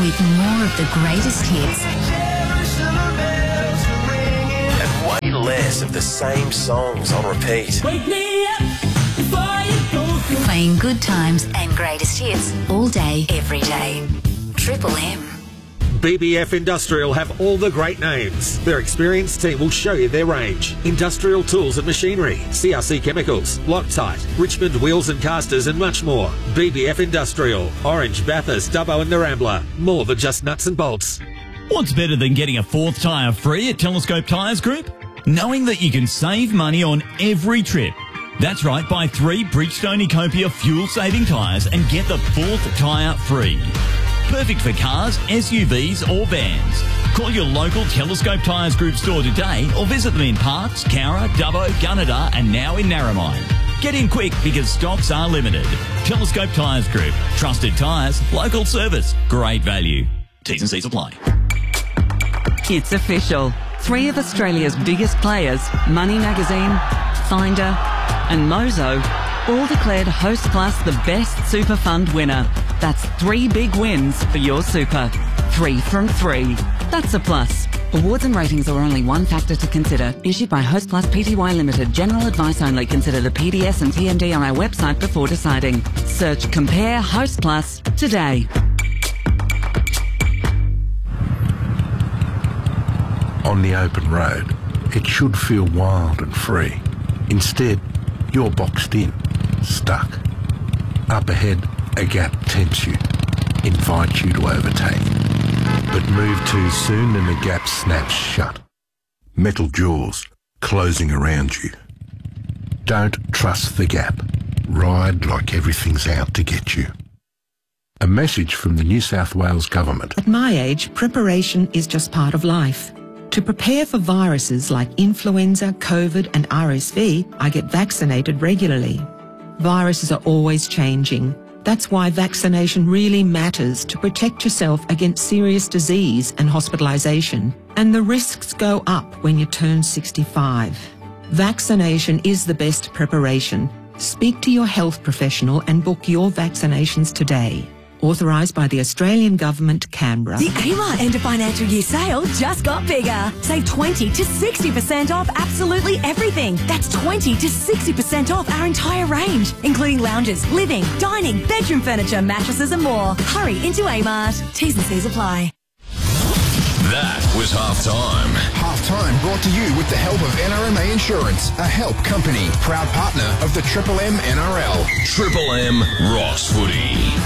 with more of the greatest hits. And way less of the same songs on repeat. Wake me up before you go through. Playing good times and greatest hits all day, every day. Triple M. BBF Industrial have all the great names. Their experienced team will show you their range. Industrial tools and machinery, CRC Chemicals, Loctite, Richmond Wheels and Casters and much more. BBF Industrial, Orange, Bathurst, Dubbo and Narambla. More than just nuts and bolts. What's better than getting a fourth tyre free at Telescope Tyres Group? Knowing that you can save money on every trip. That's right, buy 3 Bridgestone Ecopia fuel-saving tyres and get the fourth tyre free. Perfect for cars, SUVs or vans. Call your local Telescope Tyres Group store today or visit them in Parks, Cowra, Dubbo, Gunnedah and now in Narromine. Get in quick because stocks are limited. Telescope Tyres Group. Trusted tyres, local service, great value. T's and C's apply. It's official. 3 of Australia's biggest players, Money Magazine, Finder and Mozo, all declared Hostplus the best super fund winner. That's 3 big wins for your super. 3 from 3. That's a plus. Awards and ratings are only one factor to consider. Issued by Hostplus Pty Limited. General advice only. Consider the PDS and TMD on our website before deciding. Search Compare Hostplus today. On the open road, it should feel wild and free. Instead, you're boxed in, stuck. Up ahead, a gap tempts you, invites you to overtake. But move too soon and the gap snaps shut. Metal jaws closing around you. Don't trust the gap. Ride like everything's out to get you. A message from the New South Wales Government. At my age, preparation is just part of life. To prepare for viruses like influenza, COVID and RSV, I get vaccinated regularly. Viruses are always changing. That's why vaccination really matters to protect yourself against serious disease and hospitalisation. And the risks go up when you turn 65. Vaccination is the best preparation. Speak to your health professional and book your vaccinations today. Authorised by the Australian Government, Canberra. The Amar end of financial year sale just got bigger. Save 20 to 60% off absolutely everything. That's 20 to 60% off our entire range, including lounges, living, dining, bedroom furniture, mattresses and more. Hurry into Amart. T's and C's apply. That was Halftime. Halftime brought to you with the help of NRMA Insurance, a help company, proud partner of the Triple M NRL. Triple M Ross Footy.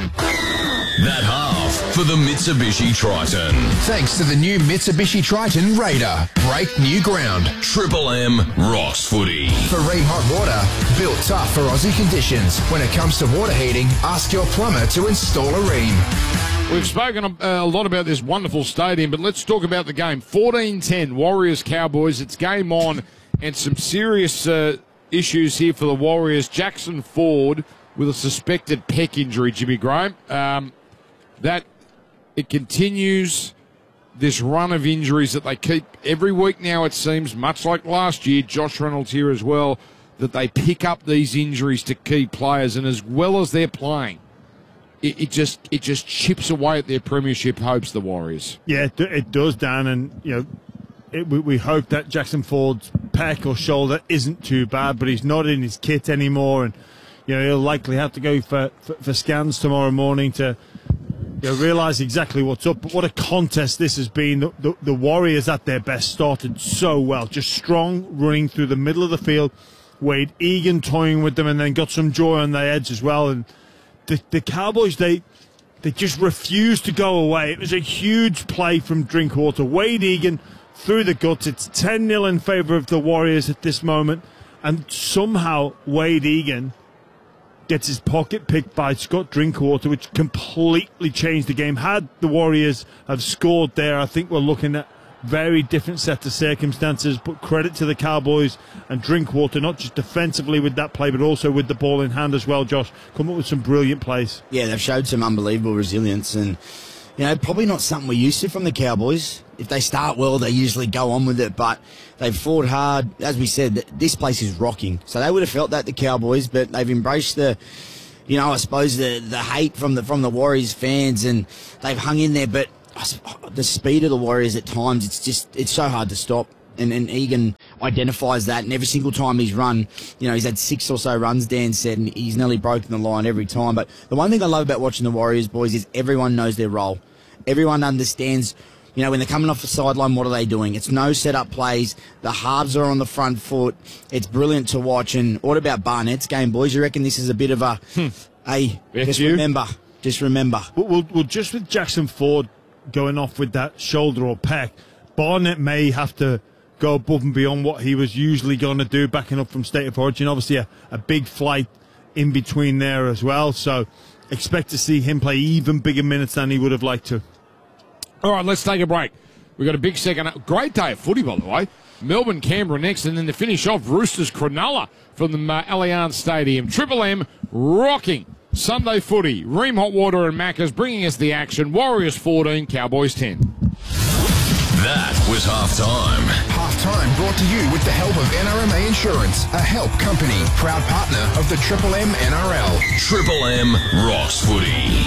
That half for the Mitsubishi Triton. Thanks to the new Mitsubishi Triton Raider. Break new ground. Triple M Ross Footy. For Ream Hot Water, built tough for Aussie conditions. When it comes to water heating, ask your plumber to install a Ream. We've spoken a lot about this wonderful stadium, but let's talk about the game. 14-10, Warriors-Cowboys. It's game on, and some serious issues here for the Warriors. Jackson Ford with a suspected pec injury, Jimmy Graham. That it continues this run of injuries that they keep every week now, it seems, much like last year. Josh Reynolds here as well, that they pick up these injuries to key players, and as well as they're playing, it just chips away at their premiership hopes, the Warriors. Yeah, it does, Dan, and you know, we hope that Jackson Ford's pec or shoulder isn't too bad, but he's not in his kit anymore, and you know he'll likely have to go for scans tomorrow morning to realise exactly what's up. But what a contest this has been. The Warriors at their best started so well, just strong, running through the middle of the field. Wade Egan toying with them, and then got some joy on their edge as well. And the Cowboys, they just refused to go away. It was a huge play from Drinkwater. Wade Egan through the guts. It's 10-0 in favour of the Warriors at this moment. And somehow Wade Egan gets his pocket picked by Scott Drinkwater, which completely changed the game. Had the Warriors have scored there, I think we're looking at very different set of circumstances, but credit to the Cowboys and Drinkwater, not just defensively with that play, but also with the ball in hand as well, Josh. Come up with some brilliant plays. Yeah, they've showed some unbelievable resilience, and probably not something we're used to from the Cowboys. If they start well, they usually go on with it, but they've fought hard. As we said, this place is rocking. So they would have felt that, the Cowboys, but they've embraced the I suppose the hate from the Warriors fans, and they've hung in there, but the speed of the Warriors at times, it's so hard to stop. And Egan identifies that, and every single time he's run, he's had 6 or so runs, Dan said, and he's nearly broken the line every time. But the one thing I love about watching the Warriors, boys, is everyone knows their role. Everyone understands, when they're coming off the sideline, what are they doing? It's no set-up plays. The halves are on the front foot. It's brilliant to watch. And what about Barnett's game, boys? You reckon this is a bit of a, just remember. Well, just with Jackson Ford going off with that shoulder or pec, Barnett may have to go above and beyond what he was usually going to do, backing up from State of Origin. Obviously, a big flight in between there as well. So expect to see him play even bigger minutes than he would have liked to. All right, let's take a break. We've got a big second. Great day of footy, by the way. Melbourne, Canberra next, and then to finish off, Roosters, Cronulla from the Allianz Stadium. Triple M rocking Sunday footy. Ream Hot Water and Macca's bringing us the action. Warriors 14, Cowboys 10. That was halftime. Halftime brought to you with the help of NRMA Insurance, a help company, proud partner of the Triple M NRL. Triple M rocks footy.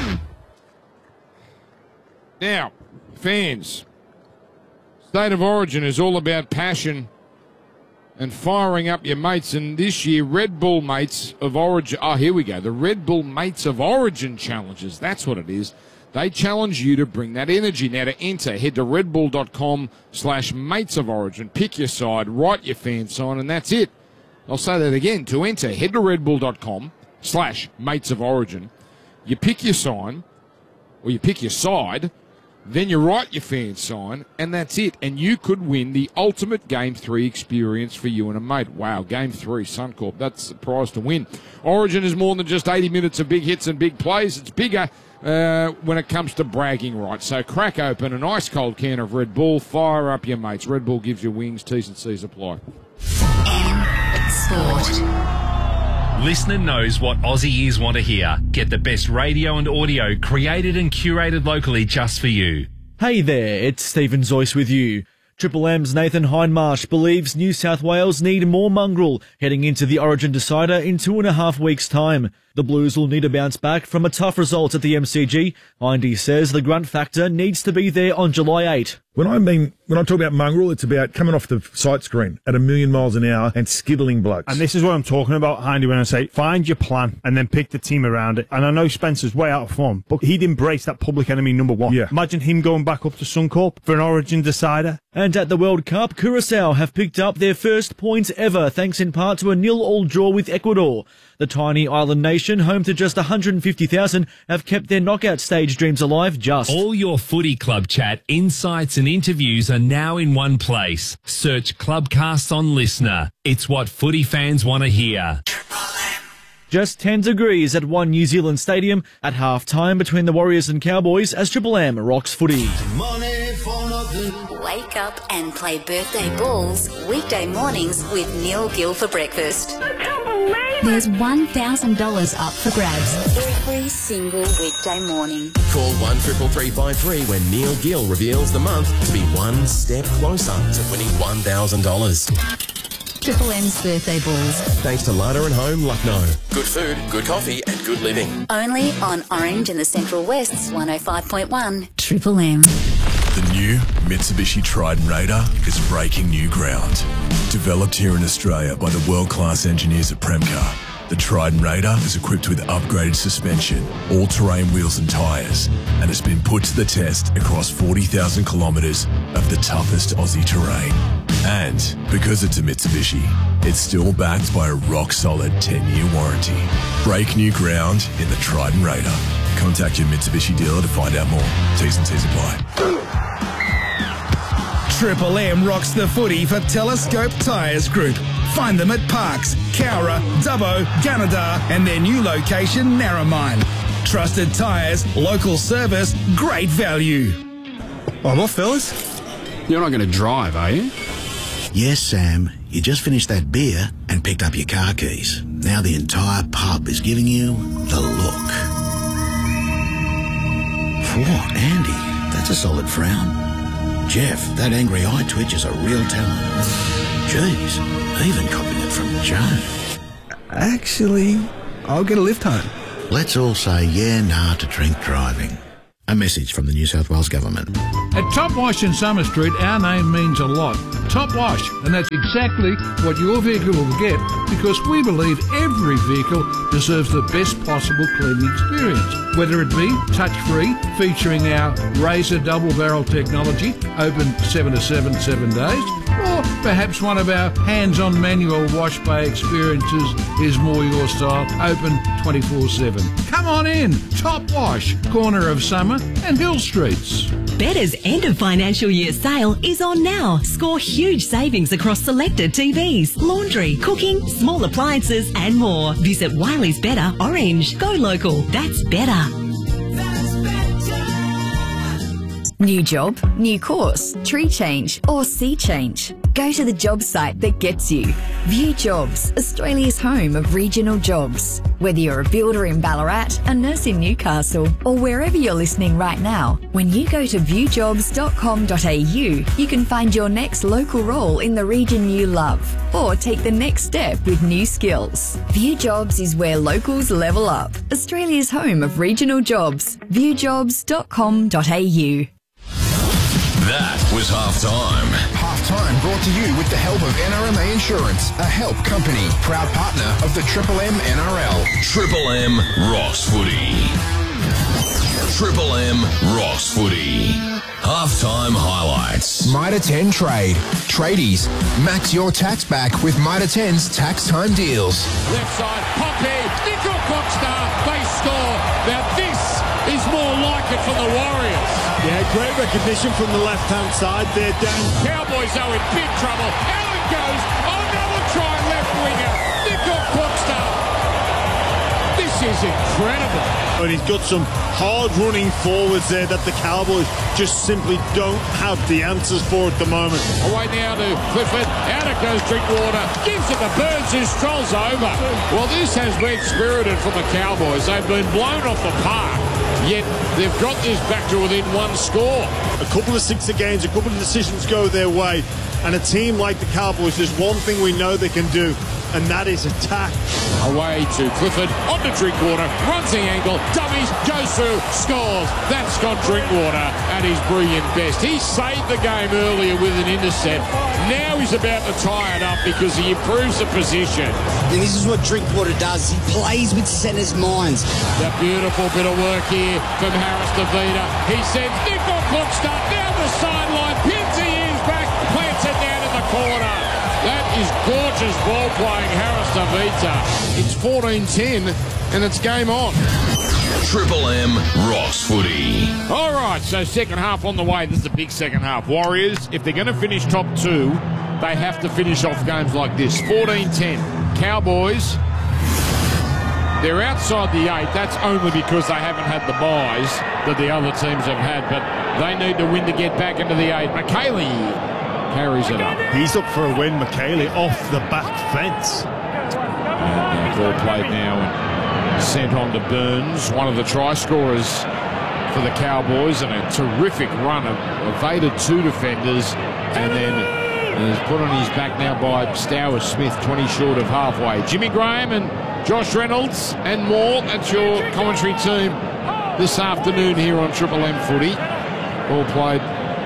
Now, fans, State of Origin is all about passion and firing up your mates. And this year, Red Bull Mates of Origin. Oh, here we go. The Red Bull Mates of Origin challenges. That's what it is. They challenge you to bring that energy. Now, to enter, head to redbull.com/mates of origin. Pick your side, write your fan sign, and that's it. I'll say that again. To enter, head to redbull.com/mates of origin. You pick your sign, or you pick your side, then you write your fan sign, and that's it. And you could win the ultimate Game 3 experience for you and a mate. Wow, Game 3, Suncorp, that's the prize to win. Origin is more than just 80 minutes of big hits and big plays. It's bigger when it comes to bragging rights. So crack open an ice-cold can of Red Bull, fire up your mates. Red Bull gives you wings, T's and C's apply. Sport. Listener knows what Aussie ears want to hear. Get the best radio and audio created and curated locally just for you. Hey there, it's Stephen Zoyce with you. Triple M's Nathan Hindmarsh believes New South Wales need more mongrel heading into the Origin decider in 2.5 weeks' time. The Blues will need a bounce back from a tough result at the MCG. Hindy says the grunt factor needs to be there on July 8. When I talk about mongrel, it's about coming off the sight screen at 1,000,000 miles an hour and skiddling blokes. And this is what I'm talking about, Hindy, when I say find your plan and then pick the team around it. And I know Spencer's way out of form, but he'd embrace that public enemy number 1. Yeah. Imagine him going back up to Suncorp for an Origin decider. And at the World Cup, Curaçao have picked up their first points ever, thanks in part to a 0-0 draw with Ecuador. The tiny island nation, home to just 150,000, have kept their knockout stage dreams alive just. All your footy club chat, insights and interviews are now in one place. Search Clubcasts on Listener. It's what footy fans want to hear. Just 10 degrees at One New Zealand Stadium at half-time between the Warriors and Cowboys as Triple M rocks footy. Wake up and play birthday balls weekday mornings with Neil Gill for breakfast. There's $1,000 up for grabs every single weekday morning. Call 133353 when Neil Gill reveals the month to be one step closer to winning $1,000. Triple M's birthday balls. Thanks to Larder and Home, Lucknow. Good food, good coffee and good living. Only on Orange and the Central West's 105.1 Triple M. The new Mitsubishi Triton Raider is breaking new ground. Developed here in Australia by the world-class engineers at Premcar, the Triton Raider is equipped with upgraded suspension, all-terrain wheels and tyres, and has been put to the test across 40,000 kilometres of the toughest Aussie terrain. And because it's a Mitsubishi, it's still backed by a rock-solid 10-year warranty. Break new ground in the Triton Raider. Contact your Mitsubishi dealer to find out more. T's and C's apply. Triple M rocks the footy for Telescope Tyres Group. Find them at Parks, Cowra, Dubbo, Gunnedah and their new location, Narromine. Trusted tyres, local service, great value. Oh, what, fellas? You're not going to drive, are you? Yes, Sam. You just finished that beer and picked up your car keys. Now the entire pub is giving you the look. Whoa, Andy, that's a solid frown. Jeff, that angry eye twitch is a real talent. Jeez, even copied it from Joe. Actually, I'll get a lift home. Let's all say yeah, nah to drink driving. A message from the New South Wales Government. At Top Wash in Summer Street, our name means a lot. Top Wash, and that's exactly what your vehicle will get, because we believe every vehicle deserves the best possible cleaning experience. Whether it be touch-free, featuring our Razor double-barrel technology, open 7 to 7 days, or perhaps one of our hands-on manual wash bay experiences is more your style, open 24/7. Come on in, Top Wash, corner of Summer and Hill Streets. Better's end of financial year sale is on now. Score huge savings across selected TVs, laundry, cooking, small appliances and more. Visit Wiley's Better Orange. Go local. That's better. New job, new course, tree change or sea change. Go to the job site that gets you. View Jobs, Australia's home of regional jobs. Whether you're a builder in Ballarat, a nurse in Newcastle or wherever you're listening right now, when you go to viewjobs.com.au, you can find your next local role in the region you love or take the next step with new skills. View Jobs is where locals level up. Australia's home of regional jobs. viewjobs.com.au. That was halftime. Halftime brought to you with the help of NRMA Insurance, a help company, proud partner of the Triple M NRL. Triple M Rocks Footy. Triple M Rocks Footy. Halftime highlights. Mitre 10 Trade. Tradies. Max your tax back with Mitre 10's tax time deals. Left side, Poppy, Nickel Cockstar, they score. Now this is more like it for the Warriors. Yeah, great recognition from the left-hand side there, Dan. Cowboys are in big trouble. Out it goes. Another try, left winger. Nickel Cockstar. This is incredible. And he's got some hard-running forwards there that the Cowboys just simply don't have the answers for at the moment. Away now to Clifford. Out it goes, Drinkwater. Gives it to Burns, who strolls over. Well, this has been spirited from the Cowboys. They've been blown off the park. Yet they've got this back to within one score. A couple of sixer games, a couple of decisions go their way. And a team like the Cowboys, there's one thing we know they can do, and that is attack. Away to Clifford, on to Drinkwater, runs the angle, dummies, goes through, scores. That's Scott Drinkwater at his brilliant best. He saved the game earlier with an intercept. Now he's about to tie it up because he improves the position. And this is what Drinkwater does. He plays with centres' minds. That beautiful bit of work here from Harris DeVita. He sends Nickel Cockstar down the sideline, pins the ears back, plants it down in the corner. That is gorgeous ball playing, Harris DeVita. It's 14-10 and it's game on. Triple M Rocks Footy. All right, so second half on the way. This is a big second half. Warriors, if they're going to finish top two, they have to finish off games like this. 14-10. Cowboys, they're outside the 8. That's only because they haven't had the buys that the other teams have had, but they need to win to get back into the 8. McKaylee carries it up. He's up for a win, McKaylee, off the back fence. And ball played now and sent on to Burns, one of the try scorers for the Cowboys, and a terrific run. Evaded two defenders and then is put on his back now by Stowers Smith, 20 short of halfway. Jimmy Graham and Josh Reynolds and more. That's your commentary team this afternoon here on Triple M Footy. Ball played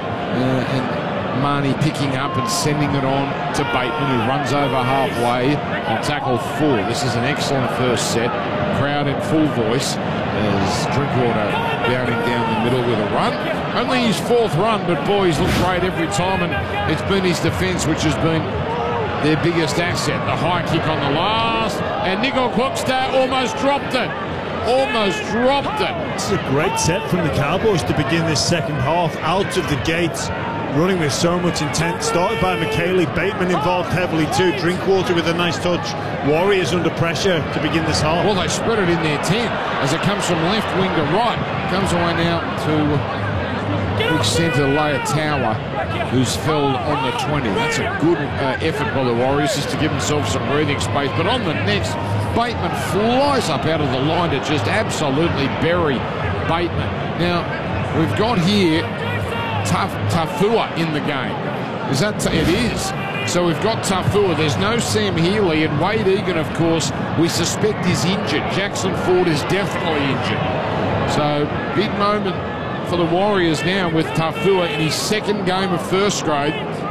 and Marnie picking up and sending it on to Bateman, who runs over halfway on tackle 4. This is an excellent first set. Crowd in full voice as Drinkwater bounding down the middle with a run. Only his 4th run, but boy, he's looked great every time, and it's been his defence which has been their biggest asset. The high kick on the last, and Nickel Cockstar almost dropped it. Almost dropped it. This is a great set from the Cowboys to begin this second half. Out of the gates, running with so much intent. Started by McKaylee. Bateman involved heavily too. Drinkwater with a nice touch. Warriors under pressure to begin this half. Well, they spread it in their 10 as it comes from left wing to right. Comes away now to big centre Leia Tower, who's felled on the 20. That's a good effort by the Warriors just to give themselves some breathing space. But on the next, Bateman flies up out of the line to just absolutely bury Bateman. Now, we've got here Tafua in the game. Is that it is. So we've got Tafua. There's no Sam Healy, and Wade Egan, of course, we suspect is injured. Jackson Ford is definitely injured. So big moment for the Warriors now with Tafua in his second game of first grade,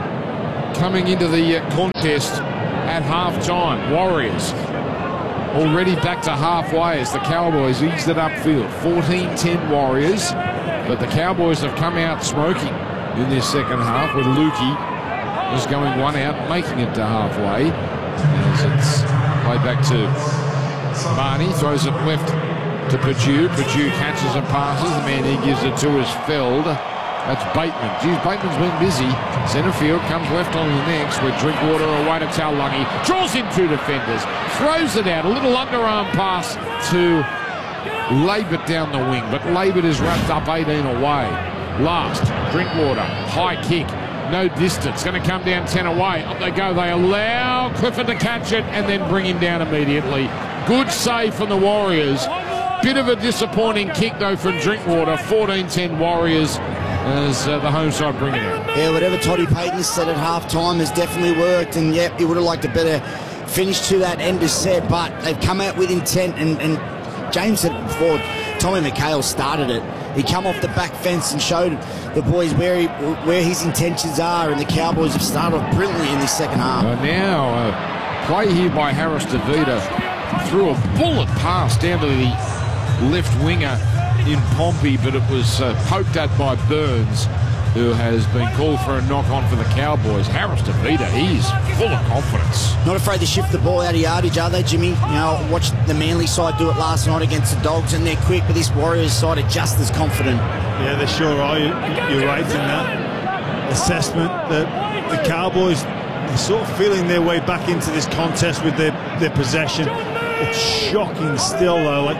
coming into the contest at half-time. Warriors already back to halfway as the Cowboys eased it upfield. 14-10 Warriors, but the Cowboys have come out smoking in this second half with Lukey just going one out, making it to halfway. As it's played back to Barney, throws it left to Purdue. Purdue catches and passes. The man he gives it to is Feld. That's Bateman. Geez, Bateman's been busy. Centre field comes left on the next with Drinkwater away to Taulagi. Draws in two defenders. Throws it out. A little underarm pass to Labert down the wing. But Labert is wrapped up 18 away. Last, Drinkwater. High kick. No distance. Going to come down 10 away. Up they go. They allow Clifford to catch it and then bring him down immediately. Good save from the Warriors. Bit of a disappointing kick, though, from Drinkwater. 14-10 Warriors as the home side bring it out. Yeah, whatever Toddy Payton said at half-time has definitely worked, and yep, he would have liked a better finish to that end of set, but they've come out with intent, and James said it before, Tommy McHale started it. He come off the back fence and showed the boys where his intentions are, and the Cowboys have started off brilliantly in this second half. Now, play here by Harris DeVita threw a bullet pass down to the left winger in Pompey, but it was poked at by Burns, who has been called for a knock-on for the Cowboys. Harris DeVita, he's full of confidence. Not afraid to shift the ball out of yardage, are they, Jimmy? You know, watched the Manly side do it last night against the Dogs, and they're quick, but this Warriors side are just as confident. Yeah, they sure are. You're right in that assessment. The Cowboys are sort of feeling their way back into this contest with their possession. It's shocking still, though, like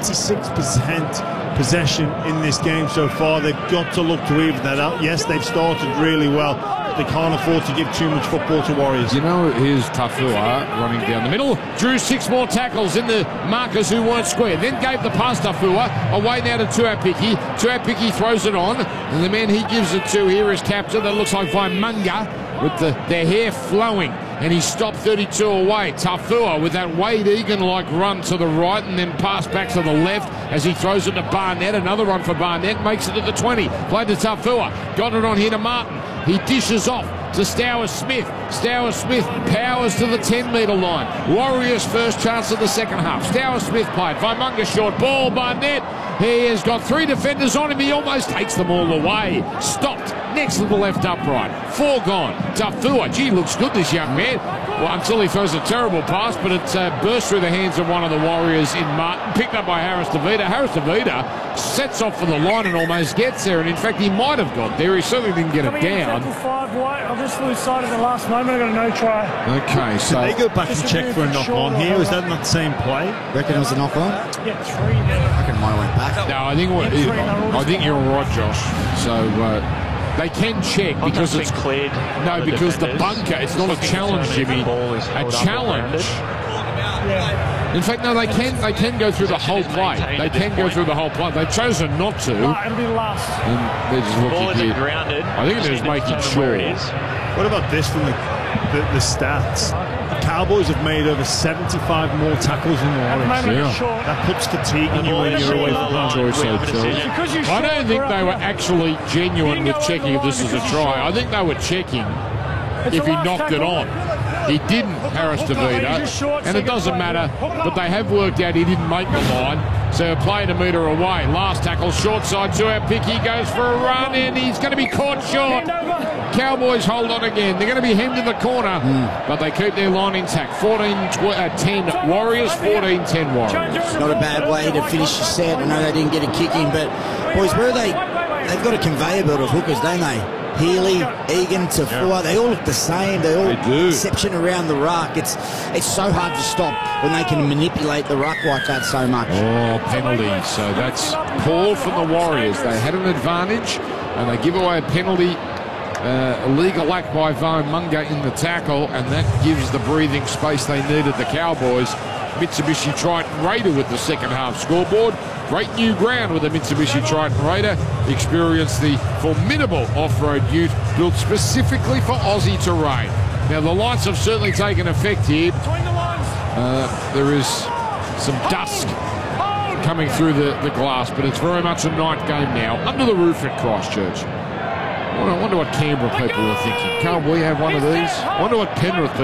36% possession in this game so far. They've got to look to even that out. Yes, they've started really well, but they can't afford to give too much football to Warriors. You know, here's Tafua running down the middle. Drew 6 more tackles in the markers who weren't square. Then gave the pass to Tafua. Away now to Tuapiki. Tuapiki throws it on, and the man he gives it to here is captain. That looks like Vaimunga with their hair flowing. And he stopped 32 away. Tafua with that Wade Egan-like run to the right and then pass back to the left as he throws it to Barnett. Another run for Barnett, makes it to the 20. Played to Tafua. Got it on here to Martin. He dishes off to Stowers Smith. Stowers Smith powers to the 10-metre line. Warriors' first chance of the second half. Stowers Smith played. Vaimunga short ball. Barnett. He has got 3 defenders on him. He almost takes them all away. Stopped next to the left upright. 4 gone. Tafua. Gee, looks good, this young man. Well, until he throws a terrible pass, but it burst through the hands of one of the Warriors in Martin. Picked up by Harris DeVita. Harris DeVita sets off for the line and almost gets there. And in fact, he might have got there. He certainly didn't get it down. 5 white. I'll just lose sight at the last moment. I got a no try. Okay, so did they go back and check for a knock-on here? Was that not the same play? Reckon it was a knock-on? Yeah, 3 there. I reckon mine went back. No, I think you're all right, Josh. So they can check because it's cleared. No, because the bunker. It's not a challenge, Jimmy. A challenge. Yeah. In fact, no, they can go through the whole play. They can go through the whole play. They've chosen not to. No, it'll be last. And they're just looking here. Grounded. I think they're just making sure. What about this from the stats? The Cowboys have made over 75 more tackles than the Warriors. Yeah. That puts fatigue in you when you're away from home. I don't think they were actually genuine with checking if this is a try. I think they were checking if he knocked it on. He didn't, Harris DeVita, and it doesn't matter, but they have worked out he didn't make the line, so playing a metre away. Last tackle, short side to our pick. He goes for a run, and he's going to be caught short. Cowboys hold on again. They're going to be hemmed in the corner, but they keep their line intact. 14-10 Warriors, 14-10 Warriors. Not a bad way to finish the set. I know they didn't get a kick in, but boys, where are they? They've got a conveyor belt of hookers, don't they? Healy, Egan, Tafua, they all look the same. They all exception around the ruck. It's so hard to stop when they can manipulate the ruck like that so much. Oh, penalty. So that's Paul from the Warriors. They had an advantage, and they give away a penalty. Illegal act by Vaimunga in the tackle, and that gives the breathing space they needed, the Cowboys. Mitsubishi Triton Raider with the second half scoreboard. Great new ground with the Mitsubishi Triton Raider. Experience the formidable off-road ute built specifically for Aussie terrain. Now, the lights have certainly taken effect here. There is some dusk coming through the glass, but it's very much a night game now. Under the roof at Christchurch. I wonder what Canberra people are thinking. Can't we have one of these? I wonder what Penrith people